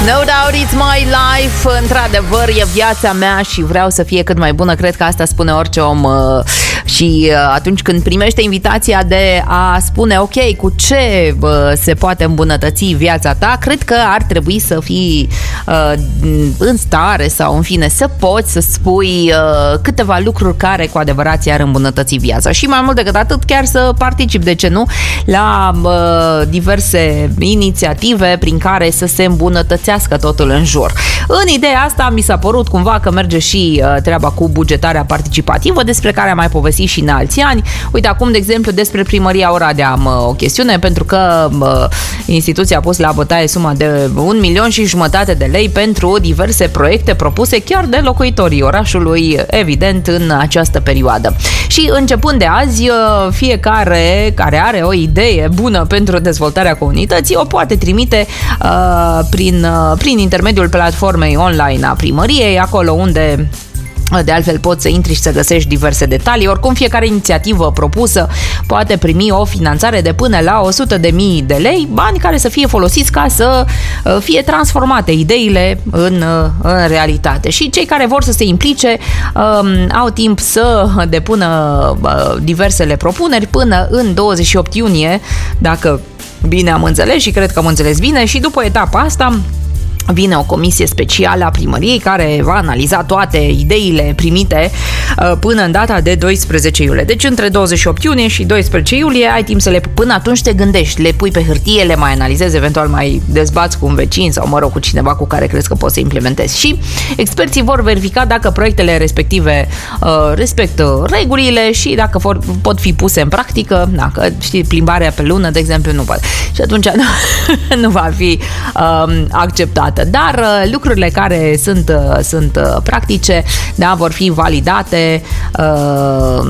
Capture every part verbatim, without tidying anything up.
No doubt it's my life. Într-adevăr, e viața mea și vreau să fie cât mai bună. Cred că asta spune orice om. Și atunci când primește invitația de a spune ok, cu ce se poate îmbunătăți viața ta, cred că ar trebui să fii în stare sau în fine să poți să spui câteva lucruri care cu adevărat ți-ar îmbunătăți viața. Și mai mult decât atât, chiar să participi, de ce nu, la diverse inițiative prin care să se îmbunătățească totul în jur. În ideea asta mi s-a părut cumva că merge și treaba cu bugetarea participativă, despre care am mai povestit și în alți ani. Uite, acum, de exemplu, despre Primăria Oradea am o chestiune, pentru că instituția a pus la bătaie suma de un milion și jumătate de lei pentru diverse proiecte propuse chiar de locuitorii orașului, evident, în această perioadă. Și începând de azi, fiecare care are o idee bună pentru dezvoltarea comunității o poate trimite uh, prin, uh, prin intermediul platformei online a primăriei, acolo unde de altfel poți să intri și să găsești diverse detalii. Oricum, fiecare inițiativă propusă poate primi o finanțare de până la o sută de mii de lei, bani care să fie folosiți ca să fie transformate ideile în, în realitate. Și cei care vor să se implice um, au timp să depună uh, diversele propuneri până în douăzeci și opt iunie, dacă bine am înțeles, și cred că am înțeles bine, și după etapa asta vine o comisie specială a primăriei care va analiza toate ideile primite până în data de doisprezece iulie. Deci între douăzeci și opt iunie și doisprezece iulie ai timp să le... Până atunci te gândești, le pui pe hârtie, le mai analizezi, eventual mai dezbați cu un vecin sau, mă rog, cu cineva cu care crezi că poți să implementezi. Și experții vor verifica dacă proiectele respective uh, respectă regulile și dacă vor, pot fi puse în practică. Dacă, știi, plimbarea pe lună, de exemplu, nu poate. Și atunci nu, nu va fi uh, acceptată. Dar uh, lucrurile care sunt, uh, sunt uh, practice, da, vor fi validate uh,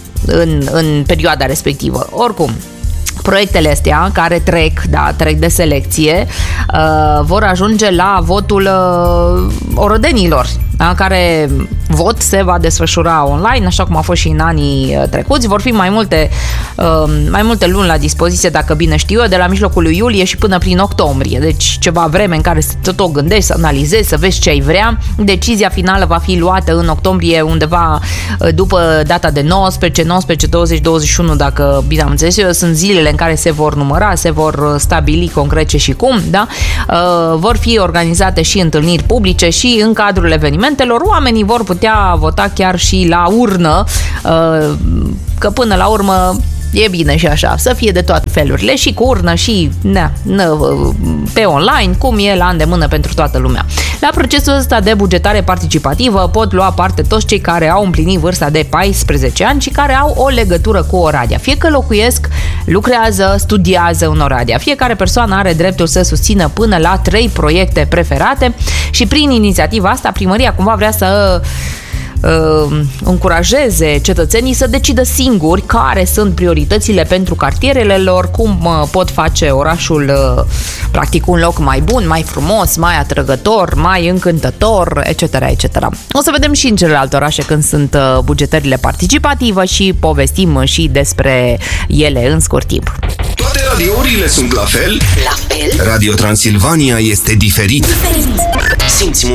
în, în perioada respectivă. Oricum, proiectele astea care trec, da, trec de selecție, uh, vor ajunge la votul uh, orodenilor, da, care vot se va desfășura online, așa cum a fost și în anii trecuți. Vor fi mai multe, uh, mai multe luni la dispoziție, dacă bine știu eu, de la mijlocul lui iulie și până prin octombrie. Deci ceva vreme în care să tot o gândești, să analizezi, să vezi ce ai vrea. Decizia finală va fi luată în octombrie, undeva după data de nouăsprezece, nouăsprezece, douăzeci, douăzeci și unu, dacă bine am înțeles eu, sunt zilele în care se vor număra, se vor stabili concret ce și cum, da? Uh, vor fi organizate și întâlniri publice și în cadrul evenimentelor oamenii vor putea vota chiar și la urnă, uh, că până la urmă e bine și așa, să fie de toate felurile, și cu urnă și na, na, pe online, cum e la îndemână pentru toată lumea. La procesul ăsta de bugetare participativă pot lua parte toți cei care au împlinit vârsta de paisprezece ani și care au o legătură cu Oradea. Fie că locuiesc, lucrează, studiază în Oradea. Fiecare persoană are dreptul să susțină până la trei proiecte preferate și prin inițiativa asta primăria cumva vrea să Uh, încurajeze cetățenii să decidă singuri care sunt prioritățile pentru cartierele lor, cum uh, pot face orașul uh, practic un loc mai bun, mai frumos, mai atrăgător, mai încântător, et cetera, et cetera. O să vedem și în celelalte orașe când sunt uh, bugetările participative și povestim și despre ele în scurt timp. Toate radiourile sunt la fel? La fel? Radio Transilvania este diferit. Diferit. Simți